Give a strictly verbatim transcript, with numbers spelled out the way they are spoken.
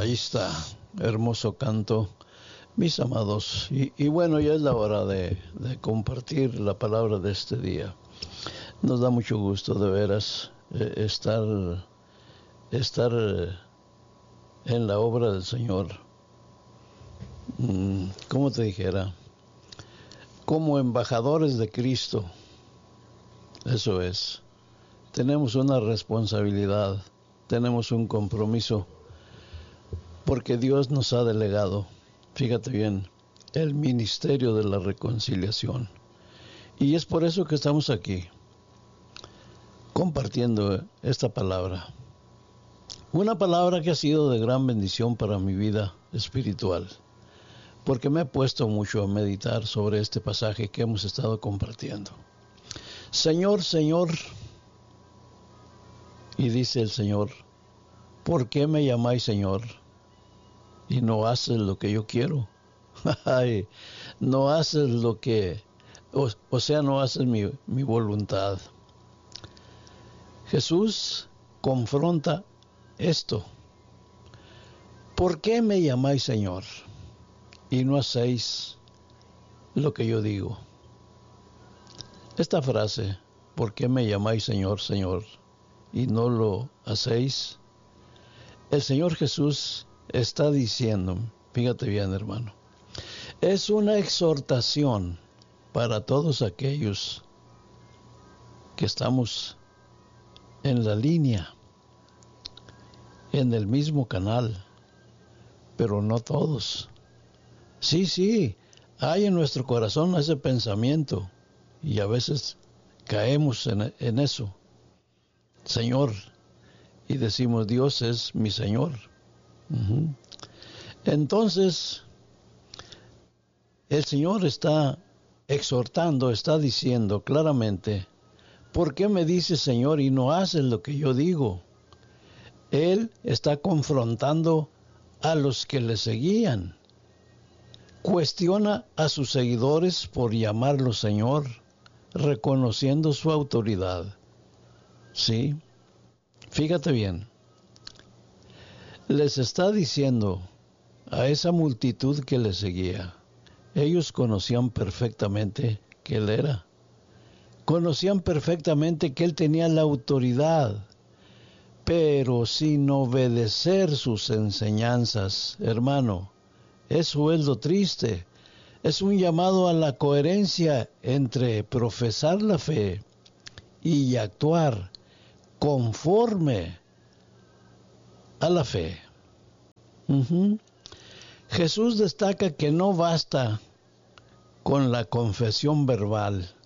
Ahí está, hermoso canto, mis amados. Y, y bueno, ya es la hora de, de compartir la palabra de este día. Nos da mucho gusto, de veras, eh, estar, estar eh, en la obra del Señor. Mm, ¿Cómo te dijera? Como embajadores de Cristo. Eso es. Tenemos una responsabilidad, tenemos un compromiso, porque Dios nos ha delegado, fíjate bien, el ministerio de la reconciliación. Y es por eso que estamos aquí, compartiendo esta palabra. Una palabra que ha sido de gran bendición para mi vida espiritual, porque me he puesto mucho a meditar sobre este pasaje que hemos estado compartiendo. Señor, Señor, y dice el Señor, ¿por qué me llamáis Señor y no haces lo que yo quiero? Ay, no haces lo que, o, o sea, no haces mi, mi voluntad. Jesús confronta esto. ¿Por qué me llamáis Señor y no hacéis lo que yo digo? Esta frase, ¿por qué me llamáis Señor, Señor y no lo hacéis? El Señor Jesús está diciendo, fíjate bien, hermano, es una exhortación para todos aquellos que estamos en la línea, en el mismo canal, pero no todos. Sí, sí, hay en nuestro corazón ese pensamiento y a veces caemos en, en eso. Señor, y decimos, Dios es mi Señor. Uh-huh. Entonces, el Señor está exhortando, está diciendo claramente, ¿por qué me dices Señor y no haces lo que yo digo? Él está confrontando a los que le seguían. Cuestiona a sus seguidores por llamarlo Señor, reconociendo su autoridad. ¿Sí? Fíjate bien. Les está diciendo a esa multitud que le seguía, ellos conocían perfectamente que Él era. Conocían perfectamente que Él tenía la autoridad, pero sin obedecer sus enseñanzas, hermano, eso es lo triste. Es un llamado a la coherencia entre profesar la fe y actuar conforme a la fe. Uh-huh. Jesús destaca que no basta con la confesión verbal,